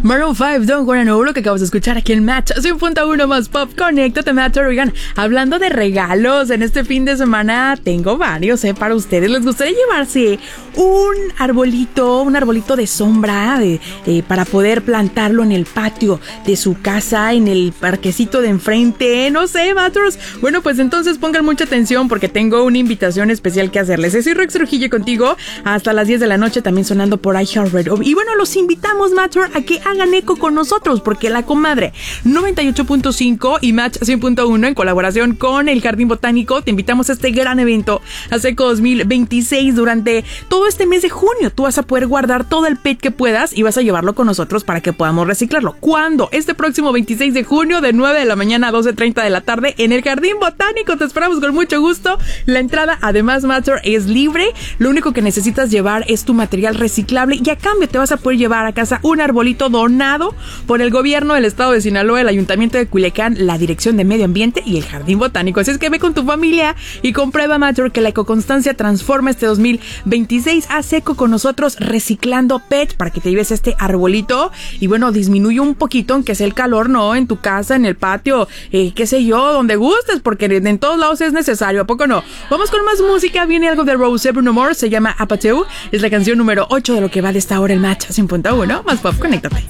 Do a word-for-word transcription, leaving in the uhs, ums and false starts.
Maroon five, Don't Wanna Know, lo que acabas de escuchar aquí en Match cien punto uno más Pop. Conéctate, Match. Oigan, hablando de regalos, en este fin de semana tengo varios, ¿eh? Para ustedes. ¿Les gustaría llevarse un arbolito, un arbolito de sombra de, eh, para poder plantarlo en el patio de su casa, en el parquecito de enfrente? No sé, Matros. Bueno, pues entonces pongan mucha atención porque tengo una invitación especial que hacerles. Soy Rex Trujillo contigo hasta las diez de la noche, también sonando por iHeartRadio. Y bueno, los invitamos, Matros, a que hagan eco con nosotros, porque la comadre noventa y ocho punto cinco y Match cien punto uno en colaboración con el Jardín Botánico te invitamos a este gran evento Aseco dos mil veintiséis. Durante todo este mes de junio tú vas a poder guardar todo el P E T que puedas y vas a llevarlo con nosotros para que podamos reciclarlo. ¿Cuándo? Este próximo veintiséis de junio de nueve de la mañana a doce treinta de la tarde en el Jardín Botánico. Te esperamos con mucho gusto. La entrada, además, Matter, es libre. Lo único que necesitas llevar es tu material reciclable y a cambio te vas a poder llevar a casa un arbolito donado por el gobierno del estado de Sinaloa, el Ayuntamiento de Culiacán, la Dirección de Medio Ambiente y el Jardín Botánico. Así es que ve con tu familia y comprueba, Matter, que la ecoconstancia transforma este dos mil veintiséis. Haz eco con nosotros reciclando P E T para que te lleves este arbolito y bueno, disminuye un poquito, aunque sea el calor, ¿no? En tu casa, en el patio, eh, qué sé yo, donde gustes, porque en, en todos lados es necesario, ¿a poco no? Vamos con más música. Viene algo de Rose, Bruno Mars, se llama Apateu. Es la canción número ocho de lo que va de esta hora el Match cien punto uno más Pop. Conéctate.